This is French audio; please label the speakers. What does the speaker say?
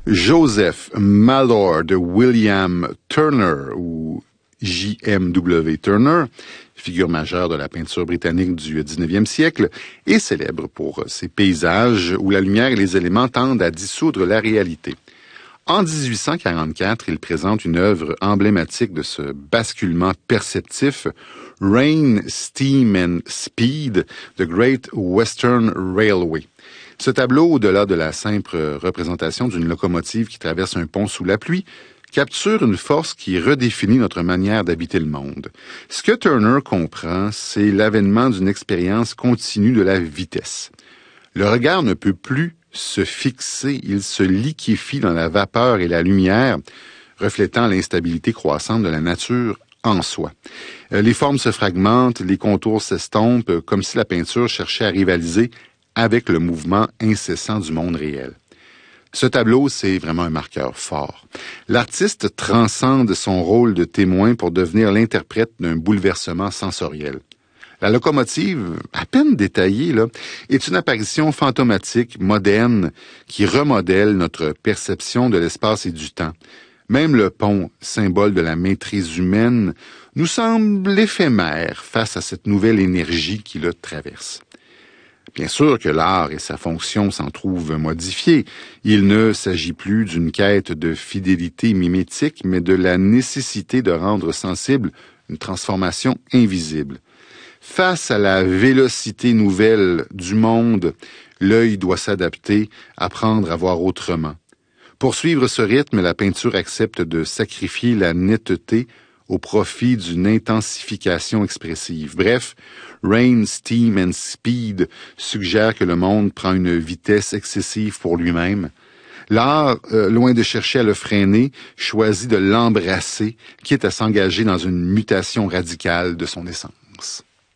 Speaker 1: Joseph Mallord William Turner, ou J.M.W. Turner, figure majeure de la peinture britannique du 19e siècle, est célèbre pour ses paysages où la lumière et les éléments tendent à dissoudre la réalité. En 1844, il présente une œuvre emblématique de ce basculement perceptif, Rain, Steam and Speed, The Great Western Railway. Ce tableau, au-delà de la simple représentation d'une locomotive qui traverse un pont sous la pluie, capture une force qui redéfinit notre manière d'habiter le monde. Ce que Turner comprend, c'est l'avènement d'une expérience continue de la vitesse. Le regard ne peut plus se fixer, il se liquéfie dans la vapeur et la lumière, reflétant l'instabilité croissante de la nature en soi. Les formes se fragmentent, les contours s'estompent, comme si la peinture cherchait à rivaliser avec le mouvement incessant du monde réel. Ce tableau, c'est vraiment un marqueur fort. L'artiste transcende son rôle de témoin pour devenir l'interprète d'un bouleversement sensoriel. La locomotive, à peine détaillée, est une apparition fantomatique, moderne, qui remodèle notre perception de l'espace et du temps. Même le pont, symbole de la maîtrise humaine, nous semble éphémère face à cette nouvelle énergie qui le traverse. Bien sûr que l'art et sa fonction s'en trouvent modifiés. Il ne s'agit plus d'une quête de fidélité mimétique, mais de la nécessité de rendre sensible une transformation invisible. Face à la vélocité nouvelle du monde, l'œil doit s'adapter, apprendre à voir autrement. Pour suivre ce rythme, la peinture accepte de sacrifier la netteté au profit d'une intensification expressive. Bref, Rain, Steam and Speed suggère que le monde prend une vitesse excessive pour lui-même. L'art, loin de chercher à le freiner, choisit de l'embrasser, quitte à s'engager dans une mutation radicale de son essence.